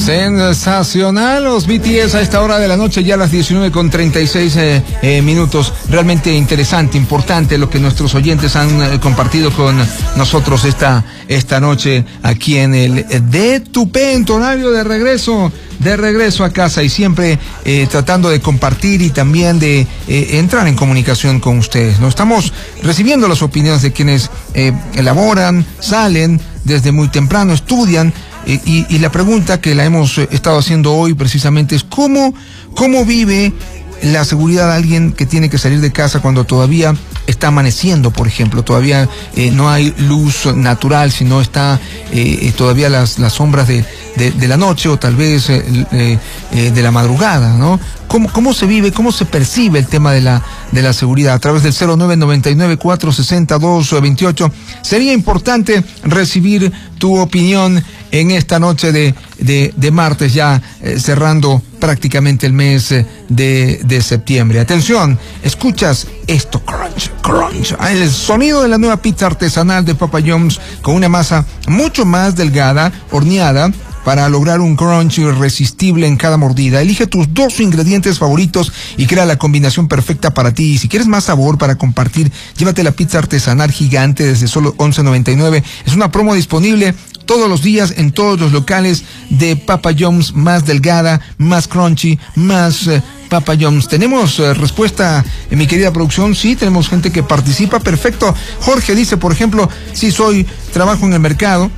Sensacional, los BTS a esta hora de la noche, ya a las 19:36 minutos. Realmente interesante, importante lo que nuestros oyentes han compartido con nosotros esta noche aquí en el de Tupento, horario de regreso a casa, y siempre tratando de compartir y también de entrar en comunicación con ustedes. No estamos recibiendo las opiniones de quienes elaboran, salen desde muy temprano, estudian. Y la pregunta que la hemos estado haciendo hoy precisamente es ¿cómo vive la seguridad de alguien que tiene que salir de casa cuando todavía está amaneciendo, por ejemplo? Todavía no hay luz natural, sino está todavía las sombras de la noche, o tal vez de la madrugada, ¿no? ¿Cómo se vive, cómo se percibe el tema de la seguridad? A través del 0999-460-228. Sería importante recibir tu opinión en esta noche de martes, ya cerrando prácticamente el mes de septiembre. Atención, escuchas esto, crunch, el sonido de la nueva pizza artesanal de Papa John's, con una masa mucho más delgada, horneada, para lograr un crunch irresistible en cada mordida. Elige tus 2 ingredientes favoritos y crea la combinación perfecta para ti. Y si quieres más sabor para compartir, llévate la pizza artesanal gigante desde solo $11.99. Es una promo disponible todos los días en todos los locales de Papa John's, más delgada, más crunchy, más Papa John's. ¿Tenemos respuesta en mi querida producción? Sí, tenemos gente que participa. Perfecto. Jorge dice, por ejemplo, sí, trabajo en el mercado.